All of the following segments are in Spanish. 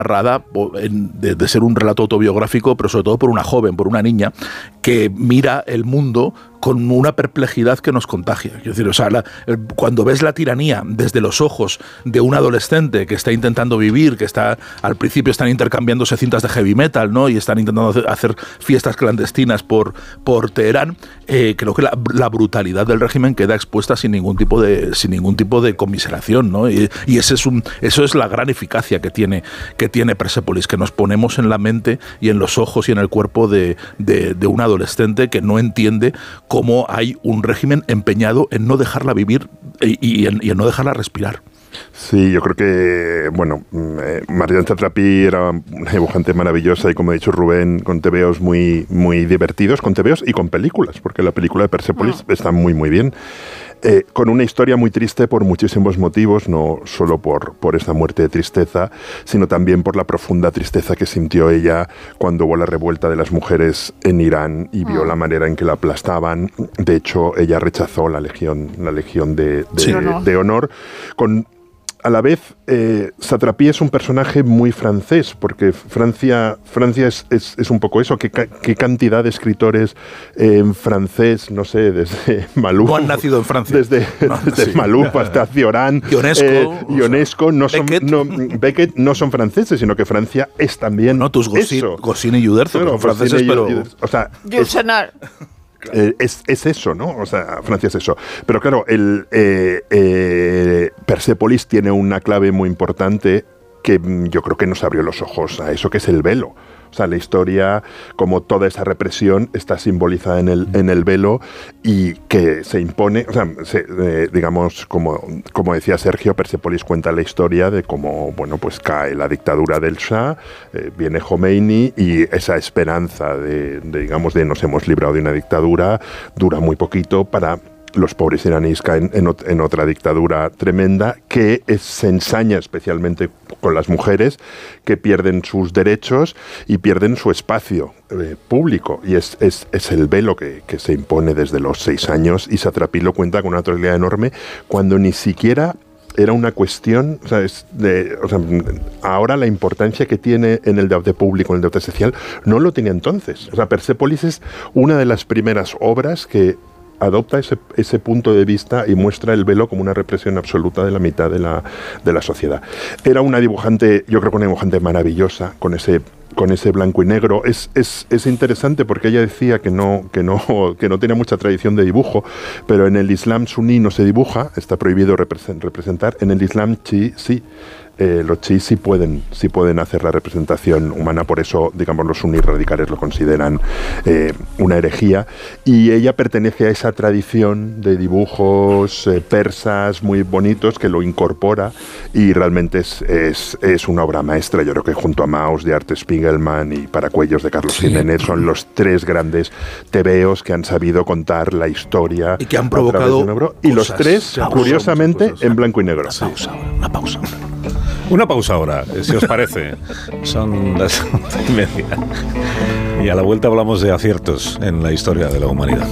narrada de ser un relato autobiográfico, pero sobre todo por una joven, por una niña, que mira el mundo con una perplejidad que nos contagia. Es decir, o sea, cuando ves la tiranía desde los ojos de un adolescente que está intentando vivir, que está al principio están intercambiándose cintas de heavy metal, ¿no? Y están intentando hacer fiestas clandestinas por Teherán, creo que la brutalidad del régimen queda expuesta sin ningún tipo de conmiseración, ¿no? Y eso es la gran eficacia que tiene Persépolis, que nos ponemos en la mente y en los ojos y en el cuerpo de un adolescente que no entiende cómo hay un régimen empeñado en no dejarla vivir y en no dejarla respirar. Sí, yo creo que, bueno, Marianne Satrapi era una dibujante maravillosa y, como ha dicho Rubén, con tebeos muy, muy divertidos, con tebeos y con películas, porque la película de Persépolis está muy, muy bien. Con una historia muy triste por muchísimos motivos, no solo por esa muerte de tristeza, sino también por la profunda tristeza que sintió ella cuando hubo la revuelta de las mujeres en Irán y vio la manera en que la aplastaban. De hecho, ella rechazó la Legión de Honor. A la vez, Satrapi es un personaje muy francés, porque Francia es un poco eso. ¿Qué cantidad de escritores en francés, no sé, desde Malou... No han nacido en Francia. Desde Malou hasta Cioran, Ionesco, Beckett no son franceses, sino que Francia es también Goscinny y Uderzo, claro, son franceses, pero... O sea, es eso, ¿no? O sea, Francia es eso. Pero claro, Persépolis tiene una clave muy importante que yo creo que nos abrió los ojos a eso que es el velo. O sea, la historia, como toda esa represión, está simbolizada en el velo y que se impone, o sea, digamos, como decía Sergio, Persépolis cuenta la historia de cómo, bueno, pues cae la dictadura del Shah, viene Khomeini y esa esperanza digamos, de nos hemos librado de una dictadura dura muy poquito para... Los pobres iraníes caen en otra dictadura tremenda que se ensaña especialmente con las mujeres que pierden sus derechos y pierden su espacio público. Y es el velo que se impone desde los 6 años y Satrapi lo cuenta con una naturalidad enorme cuando ni siquiera era una cuestión, ahora la importancia que tiene en el debate público, en el debate social, no lo tenía entonces. O sea, Persépolis es una de las primeras obras que adopta ese punto de vista y muestra el velo como una represión absoluta de la mitad de la sociedad. Era una dibujante, yo creo que una dibujante maravillosa, con ese blanco y negro. Es interesante porque ella decía que no tenía mucha tradición de dibujo, pero en el Islam suní no se dibuja, está prohibido representar. En el Islam chií sí. Los chiíes sí pueden hacer la representación humana, por eso, digamos, los sunníes radicales lo consideran una herejía, y ella pertenece a esa tradición de dibujos persas muy bonitos que lo incorpora y realmente es una obra maestra. Yo creo que junto a Maus de Art Spiegelman y Paracuellos de Carlos Jiménez son los 3 grandes tebeos que han sabido contar la historia y que han provocado y los 3, curiosamente, en blanco y negro. Una pausa ahora, si os parece. Son las 11:30. Y a la vuelta hablamos de aciertos en la historia de la humanidad.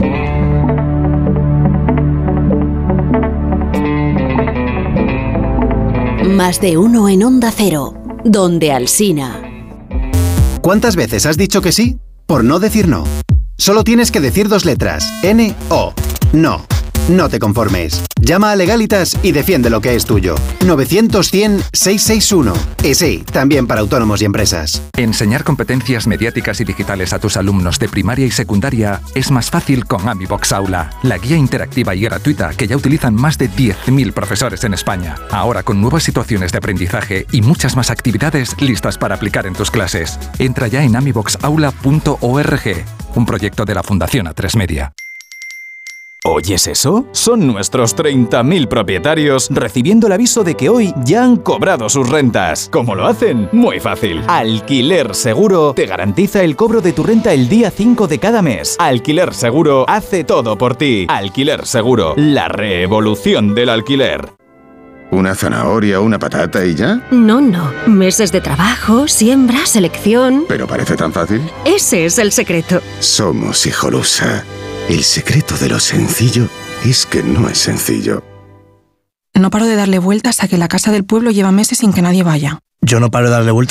Más de uno en Onda Cero, donde Alsina. ¿Cuántas veces has dicho que sí por no decir no? Solo tienes que decir 2 letras. N-O. No. No te conformes. Llama a Legalitas y defiende lo que es tuyo. 900-100-661. Y sí, también para autónomos y empresas. Enseñar competencias mediáticas y digitales a tus alumnos de primaria y secundaria es más fácil con AmiBox Aula, la guía interactiva y gratuita que ya utilizan más de 10.000 profesores en España. Ahora con nuevas situaciones de aprendizaje y muchas más actividades listas para aplicar en tus clases. Entra ya en amiboxaula.org, un proyecto de la Fundación A3 Media. ¿Oyes eso? Son nuestros 30.000 propietarios recibiendo el aviso de que hoy ya han cobrado sus rentas. ¿Cómo lo hacen? Muy fácil. Alquiler Seguro te garantiza el cobro de tu renta el día 5 de cada mes. Alquiler Seguro hace todo por ti. Alquiler Seguro, la revolución del alquiler. ¿Una zanahoria o una patata y ya? No. Meses de trabajo, siembra, selección... ¿Pero parece tan fácil? Ese es el secreto. Somos Hijolusa. El secreto de lo sencillo es que no es sencillo. No paro de darle vueltas a que la casa del pueblo lleva meses sin que nadie vaya. yo no paro de darle vueltas